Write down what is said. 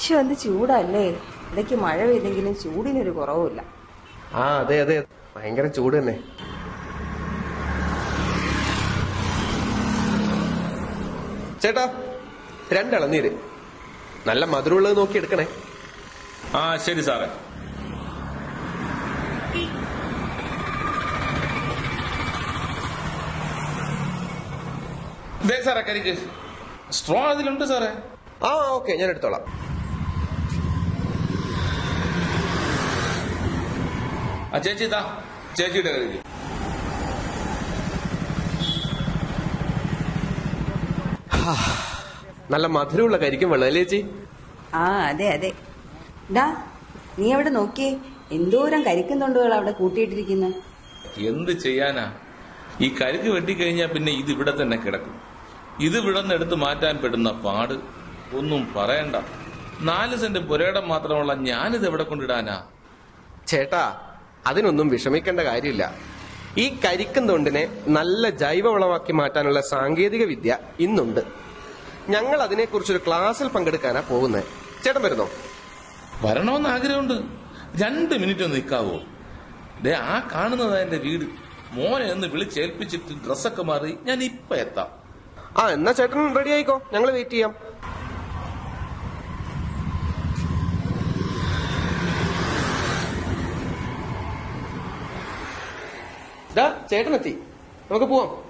പക്ഷെ എന്ത് ചൂടല്ലേ, ഇടയ്ക്ക് മഴ പെയ്തെങ്കിലും ചൂടിനൊരു കുറവുമില്ല. ആ അതെ അതെ, ഭയങ്കര ചൂട് തന്നെ. ചേട്ടാ 2 ഇളനീര്, നല്ല മധുരമുള്ളത് നോക്കി എടുക്കണേ. ആ ശരി സാറേ. ദേ സാറേ കരിക്ക്, സ്ട്രോ അതിലുണ്ട് സാറേ. ആ ഓക്കെ, ഞാൻ എടുത്തോളാം. ആ ചേച്ചി ഇതാ ചേച്ചിയുടെ കരിക്ക്. നല്ല മധുരമുള്ള കരിക്കും വെള്ളം അല്ലേ ചേച്ചി? ആ അതെ അതെ. ഡാ, നീ അവിടെ നോക്കിയേ, എന്തോരം കരിക്കുന്നുണ്ടുകൾ അവിടെ കൂട്ടിയിട്ടിരിക്കുന്നു. എന്ത് ചെയ്യാനാ, ഈ കരിക്ക് വെട്ടിക്കഴിഞ്ഞാൽ പിന്നെ ഇത് ഇവിടെ തന്നെ കിടക്കും. ഇത് വിടന്നെടുത്ത് മാറ്റാൻ പെടുന്ന പാട് ഒന്നും പറയണ്ട. 4 സെന്റ് പുരയിടം മാത്രമുള്ള ഞാനിത് എവിടെ കൊണ്ടിടാനാ? ചേട്ടാ, അതിനൊന്നും വിഷമിക്കേണ്ട കാര്യമില്ല. ഈ കരിക്കും തൊണ്ടിനെ നല്ല ജൈവവളമാക്കി മാറ്റാനുള്ള സാങ്കേതിക വിദ്യ ഇന്നുണ്ട്. ഞങ്ങൾ അതിനെക്കുറിച്ചൊരു ക്ലാസ്സിൽ പങ്കെടുക്കാനാ പോകുന്നത്. ചേട്ടൻ വരുന്നോ? വരണമെന്ന് ആഗ്രഹമുണ്ട്. 2 മിനിറ്റ് ഒന്ന് നിൽക്കാവോ? ദേ ആ കാണുന്നതാ എന്റെ വീട്. മോനെ ഒന്ന് വിളിച്ചേൽപ്പിച്ചിട്ട് ഡ്രസ്സൊക്കെ മാറി ഞാൻ ഇപ്പൊ എത്താം. ആ എന്നാ ചേട്ടൻ റെഡി ആയിക്കോ, ഞങ്ങൾ വെയിറ്റ് ചെയ്യാം. ചേട്ടനെത്തി, നമുക്ക് പോവാം.